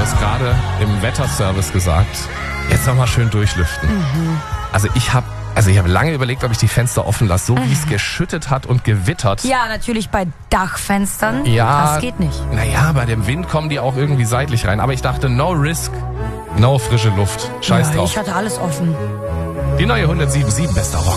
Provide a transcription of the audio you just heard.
das gerade im Wetterservice gesagt. Jetzt nochmal schön durchlüften. Also ich habe lange überlegt, ob ich die Fenster offen lasse, so wie es geschüttet hat und gewittert. Ja, natürlich bei Dachfenstern. Ja, Das geht nicht. Naja, bei dem Wind kommen die auch irgendwie seitlich rein. Aber ich dachte, no risk, no frische Luft. Scheiß Ja, drauf. ich hatte alles offen. Die neue 107.7 Bester Rock.